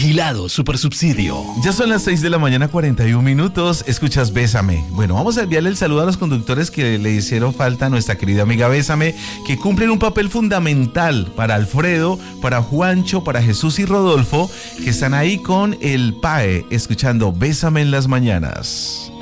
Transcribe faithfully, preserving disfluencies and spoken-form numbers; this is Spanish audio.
Vigilado Supersubsidio. Ya son las seis de la mañana, cuarenta y un minutos. Escuchas Bésame. Bueno, vamos a enviarle el saludo a los conductores que le hicieron falta a nuestra querida amiga Bésame, que cumplen un papel fundamental para Alfredo, para Juancho, para Jesús y Rodolfo, que están ahí con el P A E, escuchando Bésame en las mañanas.